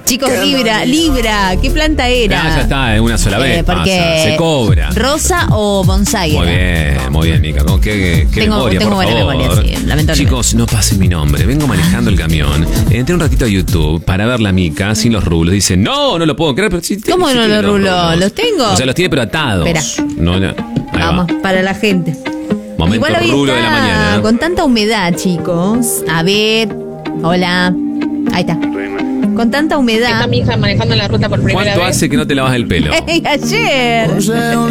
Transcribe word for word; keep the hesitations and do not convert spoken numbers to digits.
Chicos, Libra, Libra, ¿qué planta era? Ah, ya está, en una sola vez Eh, porque pasa, se cobra. ¿Rosa o bonsai? Muy era? bien, muy bien, Mica. ¿Con qué, qué Tengo- memoria, tengo por buena favor? memoria, sí, lamentablemente. Chicos, no pasen mi nombre. Vengo manejando el camión. Entré un ratito a YouTube para ver la Mica sin los rulos. Dice, no, no lo puedo creer. Pero sí, ¿Cómo sí no tiene los rulos? ¿Los tengo? O sea, los tiene pero atados. Espera. No, no. Ahí Vamos, va. para la gente. Momento Igual hoy rulo está de la mañana. con tanta humedad, chicos. A ver, hola. Ahí está. Con tanta humedad. Está mi hija manejando la ruta por primera ¿Cuánto vez. hace que no te lavas el pelo? Ayer.